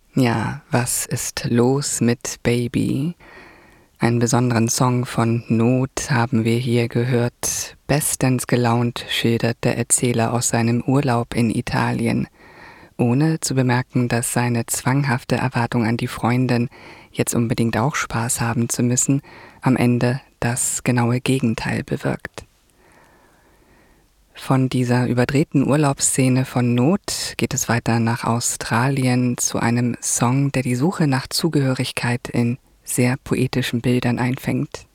Ja, was ist los mit Baby? Einen besonderen Song von Not haben wir hier gehört. Bestens gelaunt schildert der Erzähler aus seinem Urlaub in Italien, ohne zu bemerken, dass seine zwanghafte Erwartung an die Freundin, jetzt unbedingt auch Spaß haben zu müssen, am Ende das genaue Gegenteil bewirkt. Von dieser überdrehten Urlaubsszene von Not geht es weiter nach Australien zu einem Song, der die Suche nach Zugehörigkeit in sehr poetischen Bildern einfängt.